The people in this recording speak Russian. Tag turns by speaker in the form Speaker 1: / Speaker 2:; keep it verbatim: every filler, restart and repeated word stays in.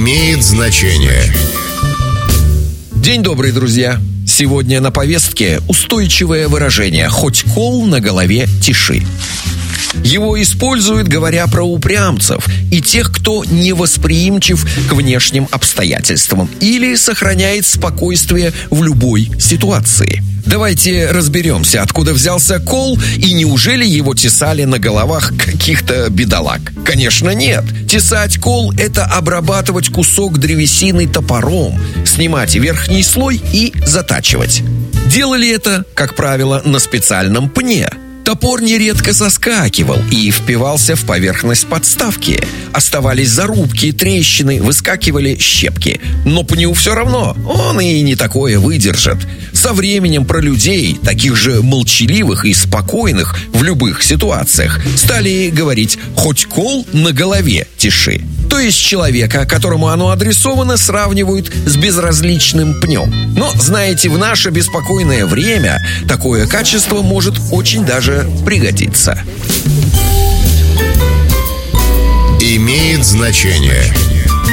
Speaker 1: Имеет значение.
Speaker 2: День добрый, друзья! Сегодня на повестке устойчивое выражение «хоть кол на голове тиши». Его используют, говоря про упрямцев и тех, кто невосприимчив к внешним обстоятельствам или сохраняет спокойствие в любой ситуации. Давайте разберемся, откуда взялся кол и неужели его тесали на головах каких-то бедолаг. Конечно, нет. Тесать кол – это обрабатывать кусок древесины топором, снимать верхний слой и затачивать. Делали это, как правило, на специальном пне. Топор нередко соскакивал и впивался в поверхность подставки. Оставались зарубки, трещины, выскакивали щепки. Но пню все равно, он и не такое выдержит. Со временем про людей, таких же молчаливых и спокойных в любых ситуациях, стали говорить «хоть кол на голове тиши». То есть человека, которому оно адресовано, сравнивают с безразличным пнем. Но, знаете, в наше беспокойное время такое качество может очень даже пригодиться.
Speaker 1: Имеет значение.